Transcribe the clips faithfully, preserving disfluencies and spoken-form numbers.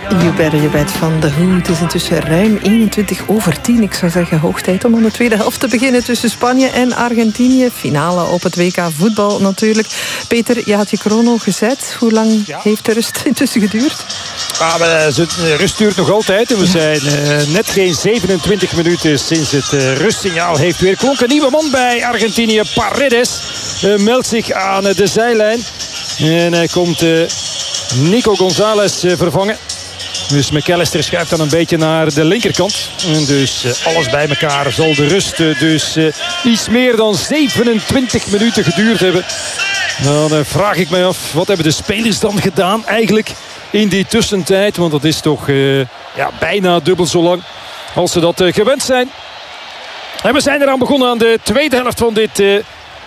You Better You Bet van The Who. Het is intussen ruim eenentwintig over tien. Ik zou zeggen, hoog tijd om aan de tweede helft te beginnen tussen Spanje en Argentinië. Finale op het W K voetbal natuurlijk. Peter, je had je chrono gezet. Hoe lang ja. heeft de rust intussen geduurd? Ah, de rust duurt nog altijd. We zijn uh, net geen zevenentwintig minuten sinds het uh, rustsignaal heeft weer klonken. Een nieuwe man bij Argentinië, Paredes, uh, meldt zich aan uh, de zijlijn. En hij komt uh, Nico González uh, vervangen. Dus McAllister schuift dan een beetje naar de linkerkant. En dus uh, alles bij elkaar zal de rust uh, dus uh, iets meer dan zevenentwintig minuten geduurd hebben. Dan uh, vraag ik mij af, wat hebben de spelers dan gedaan eigenlijk in die tussentijd? Want dat is toch uh, ja, bijna dubbel zo lang als ze dat uh, gewend zijn. En we zijn eraan begonnen aan de tweede helft van dit uh,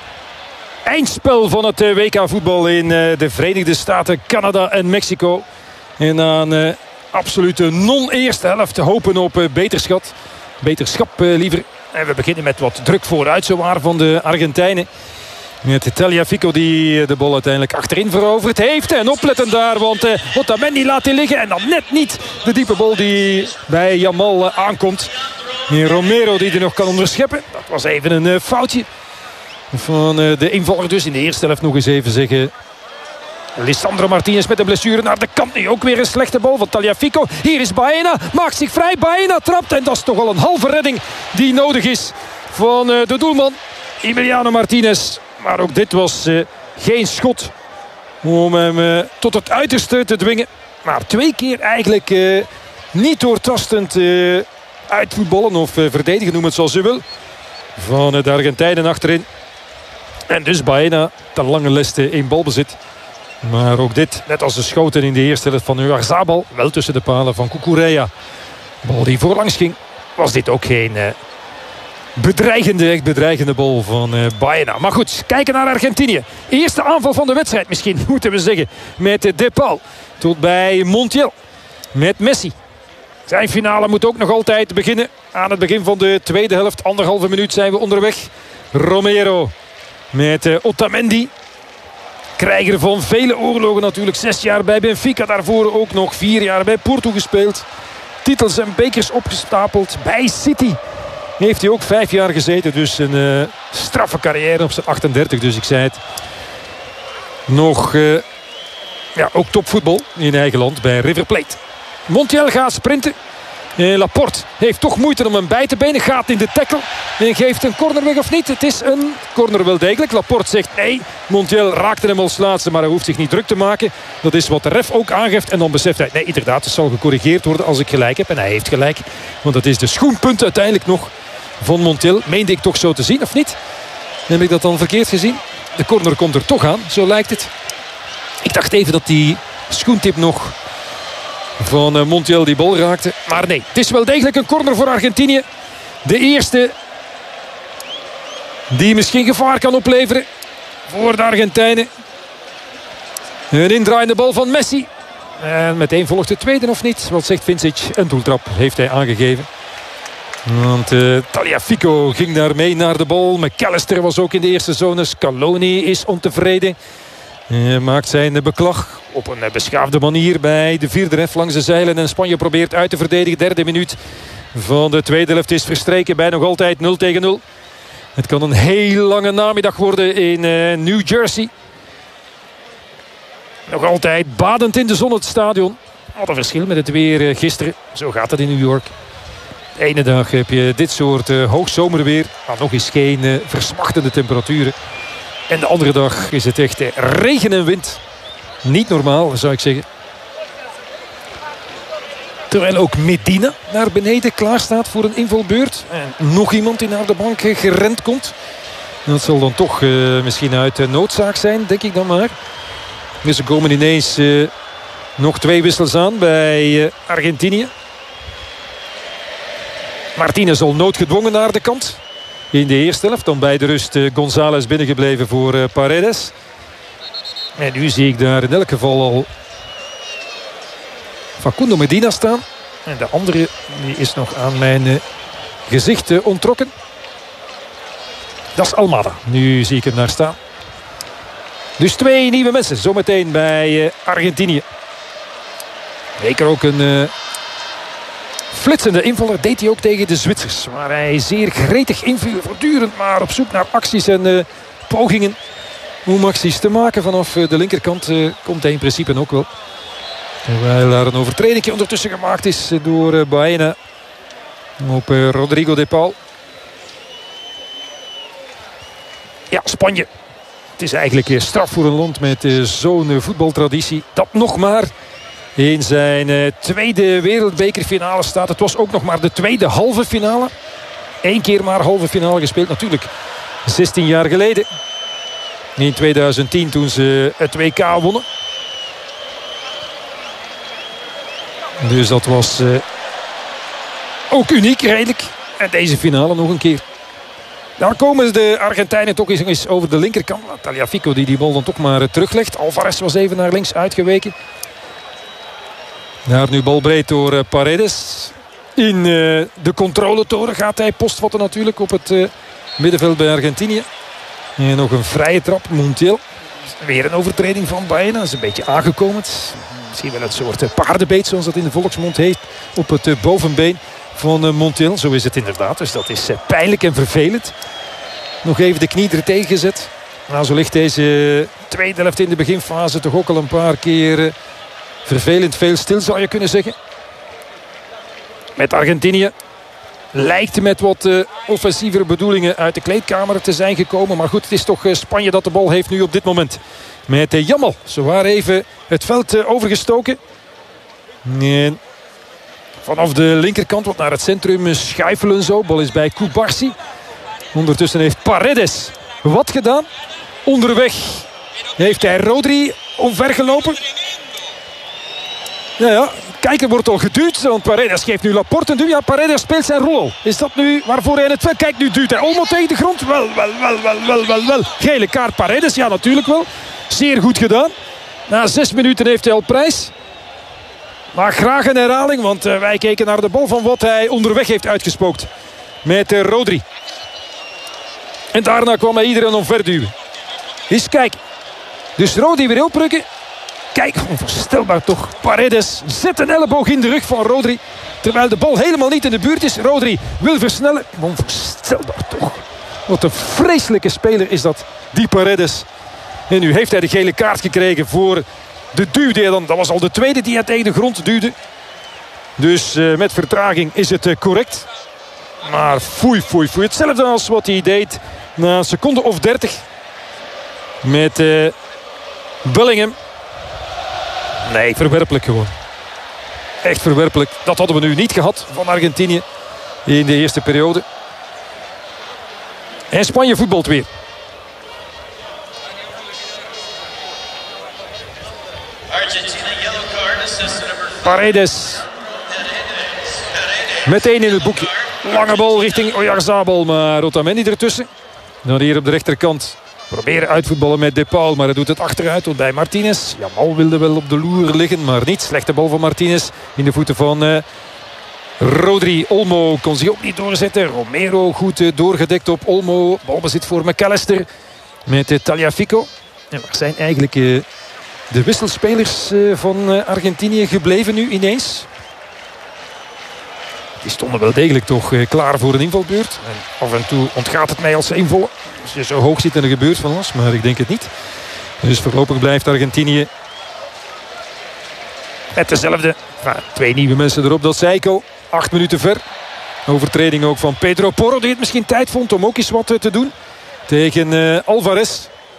eindspel van het uh, W K voetbal in uh, de Verenigde Staten, Canada en Mexico. En aan uh, absolute non-eerste helft te hopen op uh, beterschap. Beterschap uh, liever. En we beginnen met wat druk vooruit zowaar van de Argentijnen. Met Tagliafico die de bal uiteindelijk achterin veroverd heeft. En opletten daar, want uh, Otamendi laat hij liggen. En dan net niet de diepe bal die bij Yamal uh, aankomt. En Romero die er nog kan onderscheppen. Dat was even een uh, foutje van uh, de invaller dus. In de eerste helft nog eens even zeggen. Lisandro Martinez met een blessure naar de kant. Nu ook weer een slechte bal van Tagliafico. Hier is Baena, maakt zich vrij. Baena trapt en dat is toch wel een halve redding die nodig is van uh, de doelman Emiliano Martinez. Maar ook dit was uh, geen schot om hem uh, tot het uiterste te dwingen. Maar twee keer eigenlijk uh, niet doortastend uh, uitvoetballen of uh, verdedigen, noem het zoals u wil. Van uh, de Argentijnen achterin. En dus Baena ten lange leste in balbezit. Maar ook dit, net als de schoten in de eerste helft van Oyarzabal, wel tussen de palen van Cucurella. Bal die voorlangs ging, was dit ook geen uh, bedreigende, echt bedreigende bal van uh, Baena. Maar goed, kijken naar Argentinië. Eerste aanval van de wedstrijd misschien, moeten we zeggen. Met uh, De Paul tot bij Montiel. Met Messi. Zijn finale moet ook nog altijd beginnen. Aan het begin van de tweede helft, anderhalve minuut zijn we onderweg. Romero met uh, Otamendi. Krijger van vele oorlogen natuurlijk. Zes jaar bij Benfica. Daarvoor ook nog vier jaar bij Porto gespeeld. Titels en bekers opgestapeld. Bij City heeft hij ook vijf jaar gezeten. Dus een uh, straffe carrière op zijn achtendertig. Dus ik zei het. Nog uh, ja, ook topvoetbal in eigen land bij River Plate. Montiel gaat sprinten. Eh, Laporte heeft toch moeite om hem bij te benen. Gaat in de tackle en geeft een corner weg of niet. Het is een corner wel degelijk. Laporte zegt nee. Montiel raakte hem als laatste, maar hij hoeft zich niet druk te maken. Dat is wat de ref ook aangeeft. En dan beseft hij, nee inderdaad, het zal gecorrigeerd worden als ik gelijk heb. En hij heeft gelijk. Want het is de schoenpunt uiteindelijk nog van Montiel. Meende ik toch zo te zien of niet? Heb ik dat dan verkeerd gezien? De corner komt er toch aan, zo lijkt het. Ik dacht even dat die schoentip nog van Montiel die bal raakte. Maar nee, het is wel degelijk een corner voor Argentinië. De eerste die misschien gevaar kan opleveren voor de Argentijnen. Een indraaiende bal van Messi. En meteen volgt de tweede of niet. Wat zegt Vincic? Een doeltrap heeft hij aangegeven. Want uh, Tagliafico ging daar mee naar de bal. McAllister was ook in de eerste zone. Scaloni is ontevreden. Hij maakt zijn beklag op een beschaafde manier bij de vierde ref langs de zeilen. En Spanje probeert uit te verdedigen. Derde minuut van de tweede helft is verstreken bij nog altijd nul tegen nul. Het kan een heel lange namiddag worden in uh, New Jersey. Nog altijd badend in de zon het stadion. Wat een verschil met het weer gisteren. Zo gaat het in New York. De ene dag heb je dit soort uh, hoogzomerweer. Maar nog eens geen uh, versmachtende temperaturen. En de andere dag is het echt uh, regen en wind. Niet normaal, zou ik zeggen. Terwijl ook Medina naar beneden klaar staat voor een invalbeurt. En nog iemand die naar de bank gerend komt. Dat zal dan toch uh, misschien uit uh, noodzaak zijn, denk ik dan maar. Dus er komen ineens uh, nog twee wissels aan bij uh, Argentinië. Martinez al noodgedwongen naar de kant. In de eerste helft. Dan bij de rust uh, González binnengebleven voor uh, Paredes. En nu zie ik daar in elk geval al Facundo Medina staan. En de andere die is nog aan mijn uh, gezicht uh, onttrokken. Dat is Almada. Nu zie ik hem daar staan. Dus twee nieuwe mensen zometeen bij uh, Argentinië. Zeker ook een uh, flitsende invaller. Deed hij ook tegen de Zwitsers. Waar hij zeer gretig inviel. Voortdurend maar op zoek naar acties en uh, pogingen om acties te maken. Vanaf uh, de linkerkant uh, komt hij in principe ook wel. Terwijl daar een overtreding ondertussen gemaakt is door uh, Baena op uh, Rodrigo de Paul. Ja, Spanje. Het is eigenlijk uh, straf voor een land met uh, zo'n uh, voetbaltraditie. Dat nog maar in zijn uh, tweede wereldbekerfinale staat. Het was ook nog maar de tweede halve finale. Eén keer maar halve finale gespeeld. Natuurlijk zestien jaar geleden. In tweeduizend tien toen ze het W K wonnen. Dus dat was uh, ook uniek redelijk. En deze finale nog een keer. Dan komen de Argentijnen toch eens over de linkerkant. Tagliafico die die bal dan toch maar uh, teruglegt. Alvarez was even naar links uitgeweken. Daar nu balbreed door uh, Paredes. In uh, de controletoren gaat hij postvatten natuurlijk op het uh, middenveld bij Argentinië. En nog een vrije trap. Montiel. Weer een overtreding van Baena. Dat is een beetje aangekomen. Misschien wel een soort uh, paardenbeet zoals dat in de volksmond heet. Op het uh, bovenbeen van uh, Montiel. Zo is het inderdaad. Dus dat is uh, pijnlijk en vervelend. Nog even de knie er tegen gezet. Nou, zo ligt deze tweede helft in de beginfase toch ook al een paar keer uh, vervelend veel stil, zou je kunnen zeggen. Met Argentinië lijkt met wat uh, offensievere bedoelingen uit de kleedkamer te zijn gekomen. Maar goed, het is toch uh, Spanje dat de bal heeft nu op dit moment. Met uh, Jamal. Ze waren even het veld uh, overgestoken. En vanaf de linkerkant wat naar het centrum schuifelen zo. Bal is bij Kubarsi. Ondertussen heeft Paredes wat gedaan. Onderweg heeft hij Rodri omvergelopen. Ja, ja. Kijk, er wordt al geduwd. Want Paredes geeft nu Laporte een duw. Ja, Paredes speelt zijn rol. Is dat nu waarvoor hij in het veld? Kijk, nu duwt hij Olmo tegen de grond. Wel, wel, wel, wel, wel, wel, wel. Gele kaart Paredes. Ja, natuurlijk wel. Zeer goed gedaan. Na zes minuten heeft hij al prijs. Maar graag een herhaling. Want uh, wij keken naar de bal van wat hij onderweg heeft uitgespookt. Met uh, Rodri. En daarna kwam hij iedereen omverduwen. Eens kijk. Dus Rodri weer oprukken. Kijk, onvoorstelbaar toch. Paredes zet een elleboog in de rug van Rodri. Terwijl de bal helemaal niet in de buurt is. Rodri wil versnellen. Onvoorstelbaar toch. Wat een vreselijke speler is dat. Die Paredes. En nu heeft hij de gele kaart gekregen voor de duw die hij dan. Dat was al de tweede die hij tegen de grond duwde. Dus uh, met vertraging is het uh, correct. Maar foei, foei, foei. Hetzelfde als wat hij deed na een seconde of dertig. Met uh, Bellingham. Nee, verwerpelijk gewoon. Echt verwerpelijk. Dat hadden we nu niet gehad van Argentinië in de eerste periode. En Spanje voetbalt weer. Paredes. Meteen in het boekje. Lange bal richting Oyarzabal, maar Otamendi ertussen. Dan hier op de rechterkant. Proberen uitvoetballen met De Paul, maar hij doet het achteruit. Tot bij Martinez. Jamal wilde wel op de loer liggen, maar niet. Slechte bal van Martinez in de voeten van uh, Rodri. Olmo kon zich ook niet doorzetten. Romero goed uh, doorgedekt op Olmo. Balbezit voor McAllister met uh, Tagliafico. En waar zijn eigenlijk uh, de wisselspelers uh, van uh, Argentinië gebleven nu ineens? Die stonden wel degelijk toch uh, klaar voor een invalbeurt. En af en toe ontgaat het mij als ze invallen. Als je zo hoog zit en er gebeurt van alles. Maar ik denk het niet. Dus voorlopig blijft Argentinië met dezelfde. Nou, twee nieuwe mensen erop. Dat zei ik al. Acht minuten ver. Overtreding ook van Pedro Porro. Die het misschien tijd vond om ook eens wat te doen. Tegen uh, Alvarez.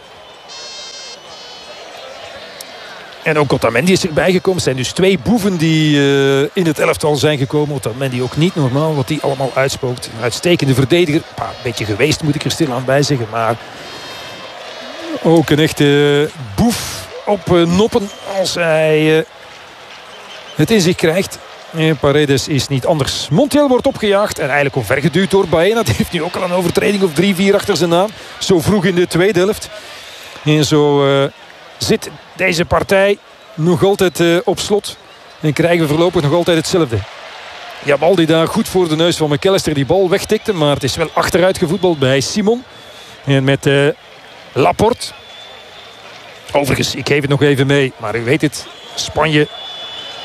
En ook Otamendi is erbij gekomen. Het zijn dus twee boeven die uh, in het elftal zijn gekomen. Otamendi ook niet normaal wat die allemaal uitspookt. Een uitstekende verdediger. Een beetje geweest moet ik er stilaan bij zeggen. Maar ook een echte boef op uh, noppen als hij uh, het in zich krijgt. En Paredes is niet anders. Montiel wordt opgejaagd en eigenlijk omvergeduwd door Baena. Die heeft nu ook al een overtreding of drie, vier achter zijn naam. Zo vroeg in de tweede helft. En zo uh, zit deze partij nog altijd uh, op slot. En krijgen we voorlopig nog altijd hetzelfde. Jamal die daar goed voor de neus van McAllister die bal wegtikte. Maar het is wel achteruit gevoetbald bij Simon. En met uh, Laporte. Overigens, ik geef het nog even mee. Maar u weet het, Spanje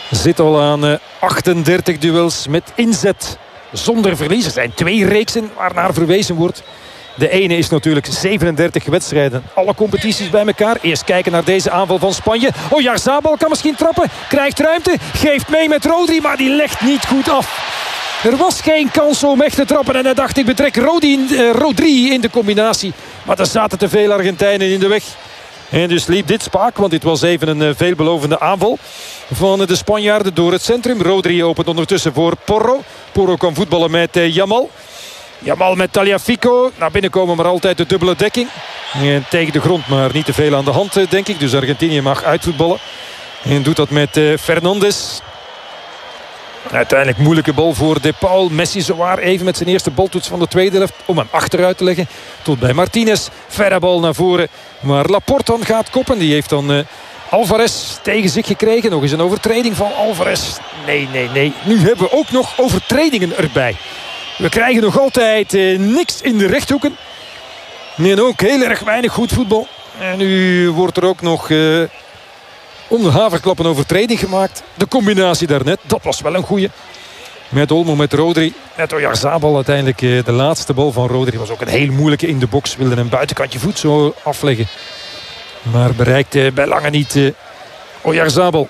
zit al aan uh, achtendertig duels met inzet. Zonder verlies. Er zijn twee reeksen waarnaar verwezen wordt. De ene is natuurlijk zevenendertig wedstrijden. Alle competities bij elkaar. Eerst kijken naar deze aanval van Spanje. Oyarzabal kan misschien trappen. Krijgt ruimte. Geeft mee met Rodri. Maar die legt niet goed af. Er was geen kans om echt te trappen. En hij dacht, ik betrek Rodri, uh, Rodri in de combinatie. Maar er zaten te veel Argentijnen in de weg. En dus liep dit spaak. Want dit was even een uh, veelbelovende aanval van uh, de Spanjaarden door het centrum. Rodri opent ondertussen voor Porro. Porro kan voetballen met uh, Yamal. Yamal met Tagliafico. Naar binnen komen maar altijd de dubbele dekking. En tegen de grond, maar niet te veel aan de hand, uh, denk ik. Dus Argentinië mag uitvoetballen. En doet dat met uh, Fernandes. Uiteindelijk moeilijke bal voor De Paul. Messi zowaar even met zijn eerste baltoets van de tweede helft. Om hem achteruit te leggen. Tot bij Martinez. Verre bal naar voren. Maar Laporte dan gaat koppen. Die heeft dan uh, Alvarez tegen zich gekregen. Nog eens een overtreding van Alvarez. Nee, nee, nee. Nu hebben we ook nog overtredingen erbij. We krijgen nog altijd uh, niks in de rechthoeken. En ook heel erg weinig goed voetbal. En nu wordt er ook nog... Uh, om de haverklap een overtreding gemaakt. De combinatie daarnet, dat was wel een goeie. Met Olmo, met Rodri. Met Oyarzabal uiteindelijk uh, de laatste bal van Rodri. Was ook een heel moeilijke in de box. Wilde een buitenkantje voet zo afleggen. Maar bereikte bij lange niet uh, Oyarzabal.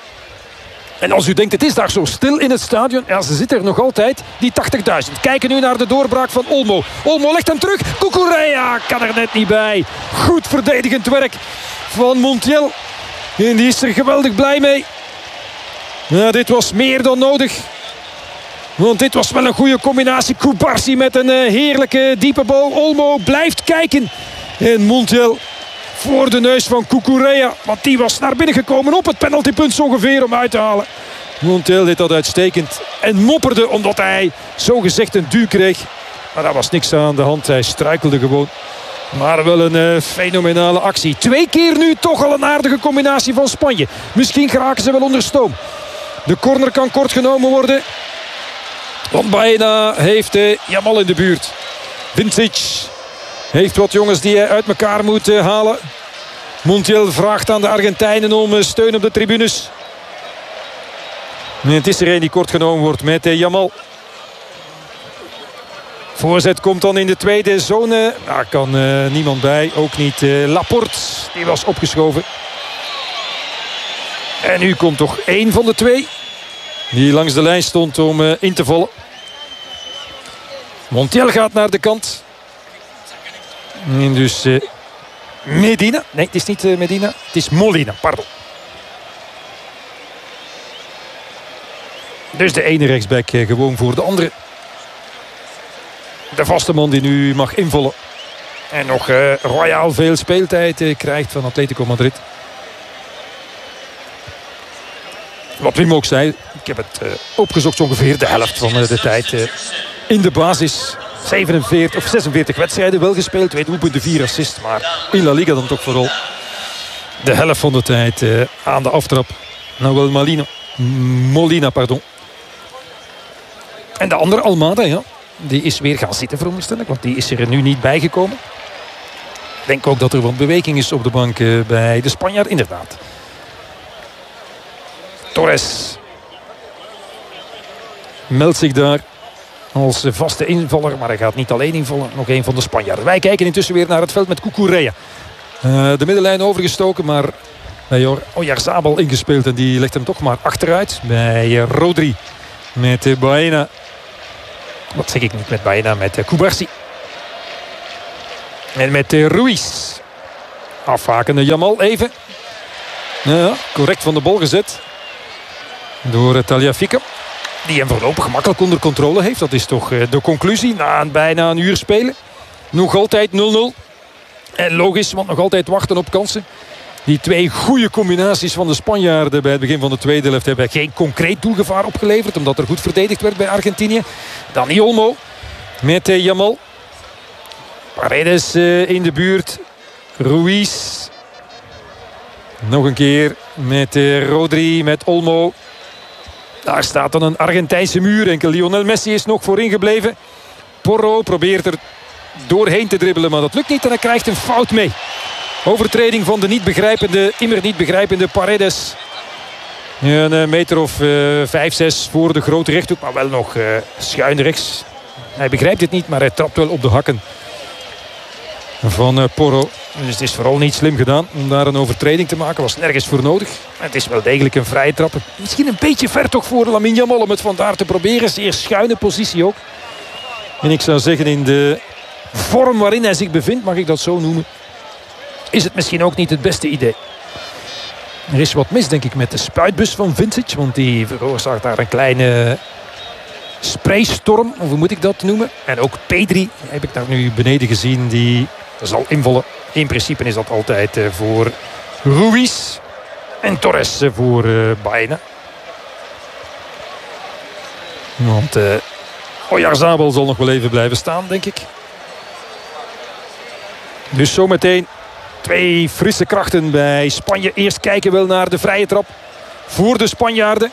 En als u denkt, het is daar zo stil in het stadion. Ja, ze zitten er nog altijd, die tachtigduizend. Kijken nu naar de doorbraak van Olmo. Olmo legt hem terug. Cucurella kan er net niet bij. Goed verdedigend werk van Montiel. En die is er geweldig blij mee. Ja, dit was meer dan nodig. Want dit was wel een goede combinatie. Cubarsi met een uh, heerlijke diepe bal. Olmo blijft kijken. En Montiel voor de neus van Cucurella. Want die was naar binnen gekomen op het penaltypunt ongeveer om uit te halen. Montiel deed dat uitstekend. En mopperde omdat hij zogezegd een duw kreeg. Maar daar was niks aan de hand. Hij struikelde gewoon. Maar wel een uh, fenomenale actie. Twee keer nu toch al een aardige combinatie van Spanje. Misschien geraken ze wel onder stoom. De corner kan kort genomen worden. Want bijna heeft uh, Yamal in de buurt. Vincic heeft wat jongens die hij uit elkaar moet uh, halen. Montiel vraagt aan de Argentijnen om uh, steun op de tribunes. En het is er een die kort genomen wordt met uh, Yamal. Voorzet komt dan in de tweede zone. Daar kan uh, niemand bij. Ook niet uh, Laporte. Die was opgeschoven. En nu komt toch één van de twee. Die langs de lijn stond om uh, in te vallen. Montiel gaat naar de kant. En dus uh, Medina. Nee, het is niet uh, Medina. Het is Molina, pardon. Dus de ene rechtsback uh, gewoon voor de andere. De vaste man die nu mag invallen. En nog uh, royaal veel speeltijd uh, krijgt van Atletico Madrid. Wat Wim ook zei. Ik heb het uh, opgezocht, ongeveer de helft van uh, de tijd uh, in de basis. zevenenveertig of zesenveertig wedstrijden wel gespeeld. Twee doelpunten, vier assists. Maar in La Liga dan toch vooral de helft van de tijd uh, aan de aftrap. Nahuel Molina. Molina, pardon. En de andere Almada, ja. Die is weer gaan zitten, veronderstel ik. Want die is er nu niet bijgekomen. Ik denk ook dat er wat beweging is op de bank uh, bij de Spanjaard, inderdaad. Torres meldt zich daar als vaste invaller. Maar hij gaat niet alleen invallen. Nog een van de Spanjaarden. Wij kijken intussen weer naar het veld met Cucurella. Uh, de middenlijn overgestoken. Maar bij Oyarzabal ingespeeld. En die legt hem toch maar achteruit. Bij uh, Rodri. Met uh, Baena. Wat zeg ik niet met Baena. Met uh, Cubarsi. En met uh, Ruiz. Afhakende Yamal even. Ja, correct van de bal gezet. Door uh, Tagliafico. Die hem voorlopig gemakkelijk onder controle heeft. Dat is toch uh, de conclusie na een, bijna een uur spelen. Nog altijd nul nul. En logisch, want nog altijd wachten op kansen. Die twee goede combinaties van de Spanjaarden bij het begin van de tweede helft hebben geen concreet doelgevaar opgeleverd. Omdat er goed verdedigd werd bij Argentinië. Dani Olmo met uh, Yamal. Paredes uh, in de buurt. Ruiz. Nog een keer met uh, Rodri, met Olmo. Daar staat dan een Argentijnse muur. Enkel Lionel Messi is nog voorin gebleven. Porro probeert er doorheen te dribbelen, maar dat lukt niet. En hij krijgt een fout mee. Overtreding van de niet begrijpende, immer niet begrijpende Paredes. Een meter of uh, vijf, zes voor de grote rechthoek. Maar wel nog uh, schuin rechts. Hij begrijpt het niet, maar hij trapt wel op de hakken van uh, Porro. Dus het is vooral niet slim gedaan om daar een overtreding te maken. Was nergens voor nodig. Maar het is wel degelijk een vrije trap. Misschien een beetje ver toch voor Lamine Yamal om het vandaar te proberen. Zeer schuine positie ook. En ik zou zeggen, in de vorm waarin hij zich bevindt, mag ik dat zo noemen, is het misschien ook niet het beste idee. Er is wat mis, denk ik, met de spuitbus van Vincic. Want die veroorzaakt daar een kleine spraystorm. Of hoe moet ik dat noemen? En ook Pedri heb ik daar nu beneden gezien. Die zal invallen. In principe is dat altijd voor Ruiz. En Torres voor uh, Baena. Want uh, Oyarzabal zal nog wel even blijven staan, denk ik. Dus zometeen twee frisse krachten bij Spanje. Eerst kijken we naar de vrije trap voor de Spanjaarden.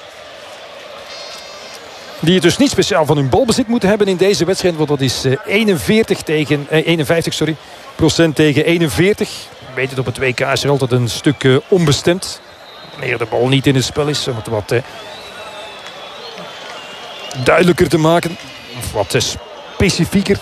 Die het dus niet speciaal van hun balbezit moeten hebben in deze wedstrijd. Want dat is eenenveertig tegen, eh, eenenvijftig sorry, procent tegen eenenveertig. Je weet het, op het W K is er altijd een stuk uh, onbestemd. Wanneer de bal niet in het spel is. Om het wat uh, duidelijker te maken. Of wat uh, specifieker.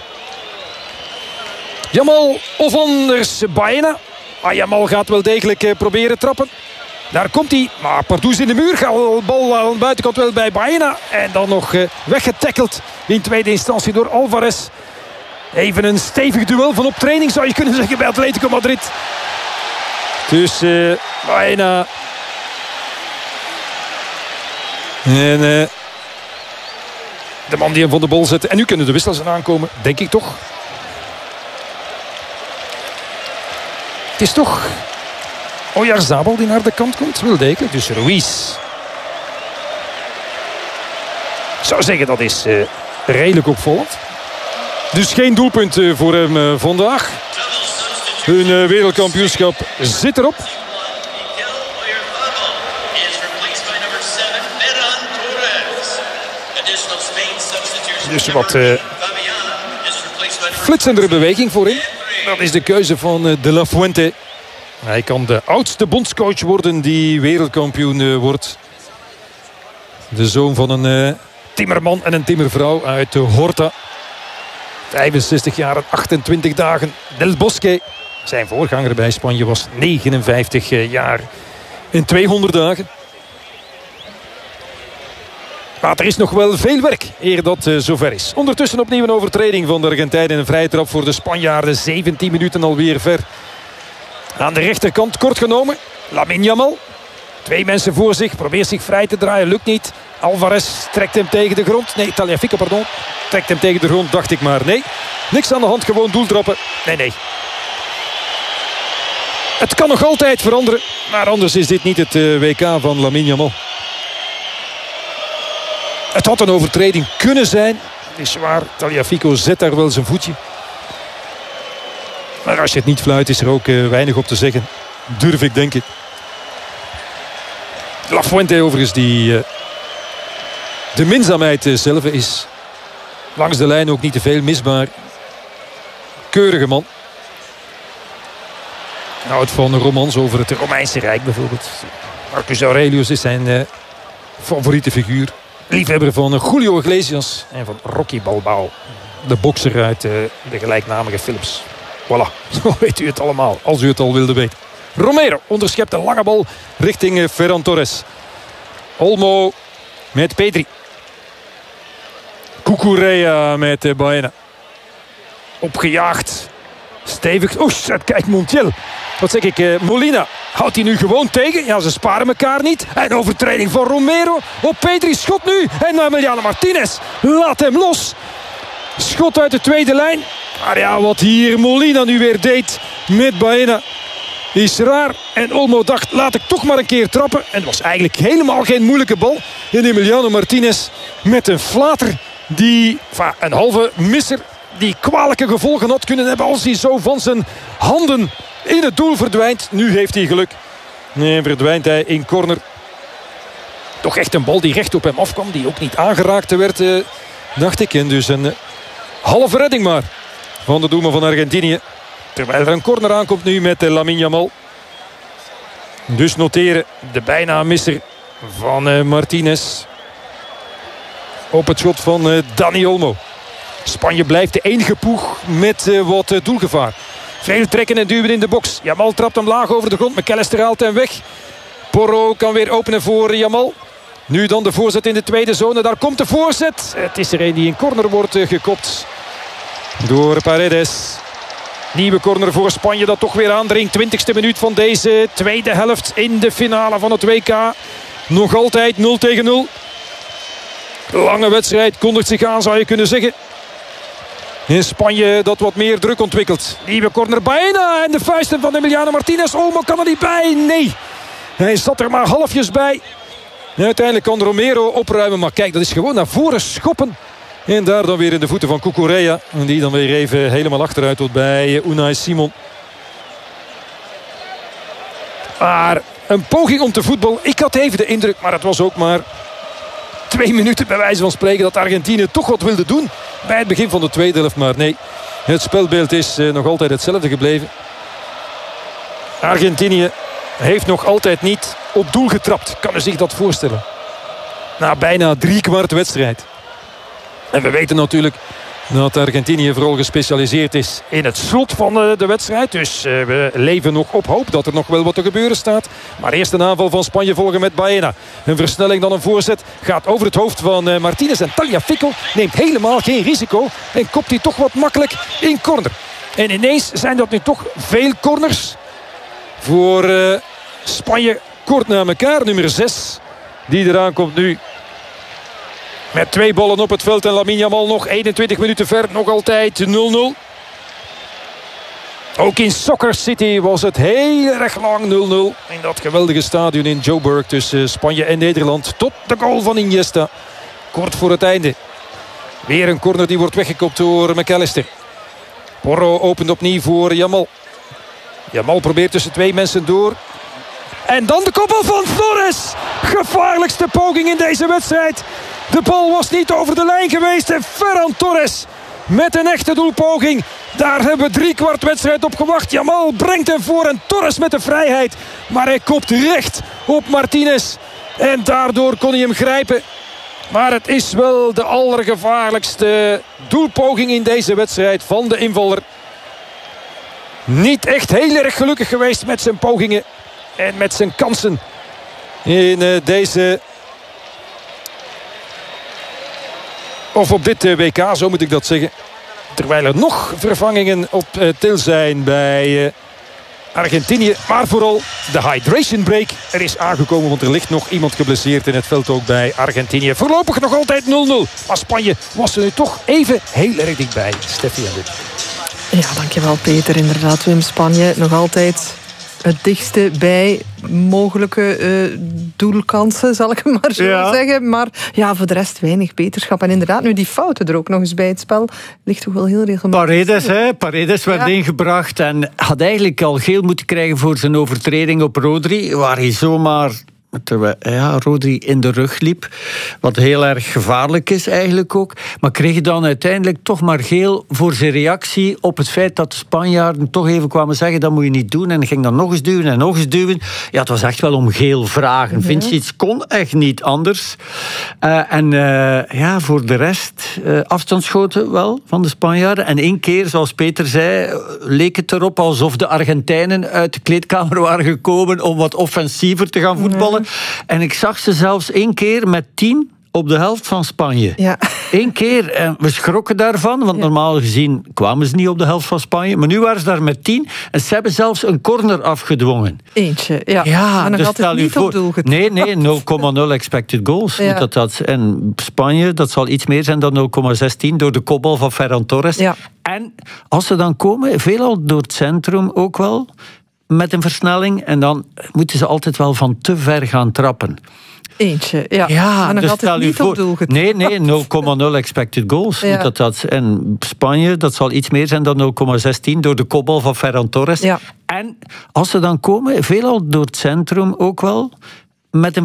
Yamal of anders Baena. Ah, Yamal gaat wel degelijk uh, proberen trappen. Daar komt hij. Maar Pardoes in de muur. Gaat de bal aan de buitenkant wel bij Baena. En dan nog uh, weggetackeld in tweede instantie door Alvarez. Even een stevig duel van op training zou je kunnen zeggen bij Atletico Madrid. Dus uh, Baena. En uh, de man die hem van de bal zet. En nu kunnen de wissels eraan komen. Denk ik toch. Het is toch Oyarzabal die naar de kant komt. Wel degelijk. Dus Ruiz. Ik zou zeggen dat is uh, redelijk opvallend. Dus geen doelpunt uh, voor hem uh, vandaag. Hun uh, wereldkampioenschap zit erop. Dus wat uh, flitsendere beweging voorin. Dat is de keuze van uh, De La Fuente. Hij kan de oudste bondscoach worden die wereldkampioen uh, wordt. De zoon van een uh, timmerman en een timmervrouw uit uh, Horta. vijfenzestig jaar en achtentwintig dagen. Del Bosque. Zijn voorganger bij Spanje was negenenvijftig jaar en tweehonderd dagen. Maar er is nog wel veel werk eer dat uh, zover is. Ondertussen opnieuw een overtreding van de Argentijnen. Een vrije trap voor de Spanjaarden. zeventien minuten alweer ver. Aan de rechterkant kort genomen. Lamine Yamal. Twee mensen voor zich. Probeert zich vrij te draaien. Lukt niet. Alvarez trekt hem tegen de grond. Nee, Tagliafico, pardon. Trekt hem tegen de grond, dacht ik maar. Nee, niks aan de hand. Gewoon doeltrappen. Nee, nee. Het kan nog altijd veranderen. Maar anders is dit niet het uh, W K van Lamine Yamal. Het had een overtreding kunnen zijn. Het is waar, Tagliafico zet daar wel zijn voetje. Maar als je het niet fluit is er ook uh, weinig op te zeggen. Durf ik denken. La Fuente overigens die uh, de minzaamheid uh, zelf is. Langs de lijn ook niet te veel misbaar. Keurige man. Houdt van romans over het Romeinse Rijk bijvoorbeeld. Marcus Aurelius is zijn uh, favoriete figuur. Liefhebber van Julio Iglesias en van Rocky Balboa. De bokser uit uh, de gelijknamige films. Voilà, zo weet u het allemaal, als u het al wilde weten. Romero onderschept een lange bal richting uh, Ferran Torres. Olmo met Pedri. Cucurella met uh, Baena. Opgejaagd. Stevig. Oeh, kijk Montiel. Wat zeg ik, uh, Molina. Houdt hij nu gewoon tegen? Ja, ze sparen elkaar niet. En overtreding van Romero. Op Pedri, schot nu. En Emiliano Martinez. Laat hem los. Schot uit de tweede lijn. Maar ja, wat hier Molina nu weer deed met Baena is raar. En Olmo dacht, laat ik toch maar een keer trappen. En het was eigenlijk helemaal geen moeilijke bal. En Emiliano Martinez met een flater die, enfin, een halve misser, die kwalijke gevolgen had kunnen hebben als hij zo van zijn handen in het doel verdwijnt. Nu heeft hij geluk. Nee, verdwijnt hij in corner. Toch echt een bal die recht op hem afkwam. Die ook niet aangeraakt werd, eh, dacht ik. En dus een uh, halve redding maar van de doelman van Argentinië. Terwijl er een corner aankomt nu met uh, Lamine Yamal. Dus noteren de bijna misser van uh, Martinez. Op het schot van uh, Dani Olmo. Spanje blijft de enige ploeg met uh, wat uh, doelgevaar. Veel trekken en duwen in de box. Jamal trapt hem laag over de grond. McAllister haalt hem weg. Porro kan weer openen voor Jamal. Nu dan de voorzet in de tweede zone. Daar komt de voorzet. Het is er een die in corner wordt uh, gekopt. Door Paredes. Nieuwe corner voor Spanje dat toch weer aandringt. twintigste minuut van deze tweede helft in de finale van het W K. Nog altijd nul tegen nul. Lange wedstrijd kondigt zich aan, zou je kunnen zeggen. In Spanje dat wat meer druk ontwikkelt. Nieuwe corner bijna. En de vuisten van Emiliano Martinez. Olmo kan er niet bij. Nee. Hij zat er maar halfjes bij. En uiteindelijk kan Romero opruimen. Maar kijk, dat is gewoon naar voren schoppen. En daar dan weer in de voeten van Cucurella. En die dan weer even helemaal achteruit tot bij Unai Simon. Maar een poging om te voetballen. Ik had even de indruk, maar het was ook maar twee minuten bij wijze van spreken dat Argentinië toch wat wilde doen bij het begin van de tweede helft. Maar nee, het spelbeeld is uh, nog altijd hetzelfde gebleven. Argentinië heeft nog altijd niet op doel getrapt. Kan u zich dat voorstellen? Na bijna drie kwart wedstrijd. En we weten natuurlijk dat Argentinië vooral gespecialiseerd is in het slot van de wedstrijd. Dus uh, we leven nog op hoop dat er nog wel wat te gebeuren staat. Maar eerst een aanval van Spanje volgen met Baena. Een versnelling, dan een voorzet. Gaat over het hoofd van uh, Martinez. En Tagliafico neemt helemaal geen risico. En kopt hij toch wat makkelijk in corner. En ineens zijn dat nu toch veel corners. Voor uh, Spanje kort na elkaar. Nummer zes die eraan komt nu. Met twee ballen op het veld en Lamine Yamal nog eenentwintig minuten ver. Nog altijd nul nul. Ook in Soccer City was het heel erg lang nul nul. In dat geweldige stadion in Joburg tussen Spanje en Nederland. Tot de goal van Iniesta. Kort voor het einde. Weer een corner die wordt weggekopt door McAllister. Porro opent opnieuw voor Yamal. Yamal probeert tussen twee mensen door. En dan de koppel van Torres. Gevaarlijkste poging in deze wedstrijd. De bal was niet over de lijn geweest. En Ferran Torres met een echte doelpoging. Daar hebben we drie kwart wedstrijd op gewacht. Yamal brengt hem voor en Torres met de vrijheid. Maar hij kopt recht op Martinez. En daardoor kon hij hem grijpen. Maar het is wel de allergevaarlijkste doelpoging in deze wedstrijd van de invaller. Niet echt heel erg gelukkig geweest met zijn pogingen. En met zijn kansen in uh, deze... Of op dit uh, W K, zo moet ik dat zeggen. Terwijl er nog vervangingen op uh, til zijn bij uh, Argentinië. Maar vooral de hydration break er is aangekomen. Want er ligt nog iemand geblesseerd in het veld ook bij Argentinië. Voorlopig nog altijd nul nul. Maar Spanje was er nu toch even heel erg dichtbij. Steffi en dit. Ja, dankjewel Peter. Inderdaad, Wim, Spanje nog altijd het dichtste bij mogelijke uh, doelkansen, zal ik maar zo ja. zeggen. Maar ja, voor de rest weinig beterschap. En inderdaad, nu die fouten er ook nog eens bij het spel, ligt toch wel heel regelmatig. Paredes, hè? Paredes werd ja. ingebracht en had eigenlijk al geel moeten krijgen voor zijn overtreding op Rodri, waar hij zomaar... Terwijl ja, Rodri in de rug liep. Wat heel erg gevaarlijk is eigenlijk ook. Maar kreeg dan uiteindelijk toch maar geel voor zijn reactie op het feit dat de Spanjaarden toch even kwamen zeggen dat moet je niet doen. En ging dan nog eens duwen en nog eens duwen. Ja, het was echt wel om geel vragen. Ja. Vincic kon echt niet anders. Uh, en uh, ja, voor de rest uh, afstandsschoten wel van de Spanjaarden. En één keer, zoals Peter zei, leek het erop alsof de Argentijnen uit de kleedkamer waren gekomen om wat offensiever te gaan voetballen. Ja. En ik zag ze zelfs één keer met tien op de helft van Spanje. Ja. Eén keer. En we schrokken daarvan, want ja. normaal gezien kwamen ze niet op de helft van Spanje. Maar nu waren ze daar met tien. En ze hebben zelfs een corner afgedwongen. Eentje, ja. ja en dan dus had het niet voor... op doel getrapt. Nee, nee, nul komma nul expected goals. Ja. Dat, dat, en Spanje, dat zal iets meer zijn dan nul komma zestien door de kopbal van Ferran Torres. Ja. En als ze dan komen, veelal door het centrum ook wel, met een versnelling. En dan moeten ze altijd wel van te ver gaan trappen. Eentje, ja. ja en dan dus had het niet voor... op doel getrapt. Nee, nee, nul komma nul expected goals. Ja. Dat, dat, en Spanje, dat zal iets meer zijn dan nul komma zestien door de kopbal van Ferran Torres. Ja. En als ze dan komen, veelal door het centrum ook wel, met een